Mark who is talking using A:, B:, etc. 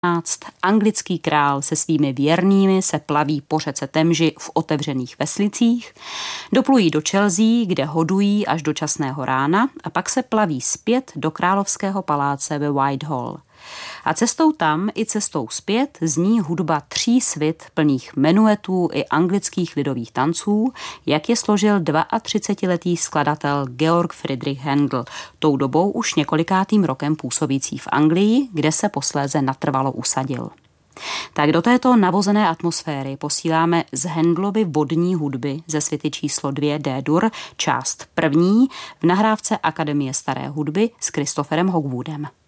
A: Anglický král se svými věrnými se plaví po řece Temži v otevřených veslicích, doplují do Chelsea, kde hodují až do časného rána a pak se plaví zpět do královského paláce ve Whitehall. A cestou tam i cestou zpět zní hudba 3 svit plných menuetů i anglických lidových tanců, jak je složil 32letý skladatel Georg Friedrich Händel, tou dobou už několikátým rokem působící v Anglii, kde se posléze natrvalo usadil. Tak do této navozené atmosféry posíláme z Händelovy vodní hudby ze svity číslo 2 D-dur, část první v nahrávce Akademie staré hudby s Christopherem Hogwoodem.